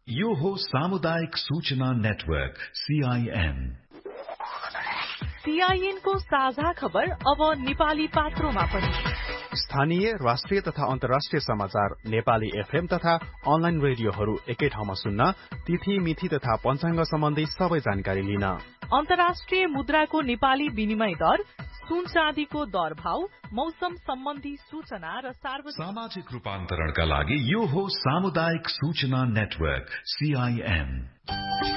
यो हो सामुदायिक सूचना नेटवर्क CIN। CIN को साझा खबर अब नेपाली पात्रोमा पनि। स्थानीय, राष्ट्रिय तथा अन्तर्राष्ट्रिय समाचार नेपाली FM तथा अनलाइन रेडियोहरू एकै ठाउँमा सुन्न, तिथि मिति तथा पञ्चाङ्ग सम्बन्धी सबै जानकारी लिन। अन्तर्राष्ट्रिय मुद्राको नेपाली विनिमय दर, सुन चाँदीको दर भाव, मौसम सम्बन्धी सूचना र सामाजिक रूपान्तरणका लागि यो हो सामुदायिक सूचना नेटवर्क CIN।